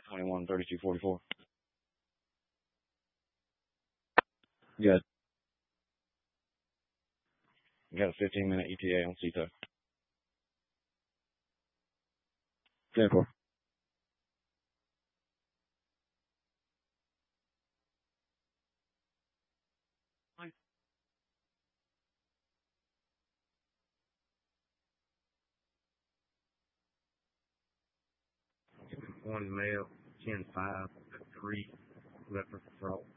213244. Good. You got a 15-minute ETA on CETA. 10-4. One male, 10-5, 3, left for control.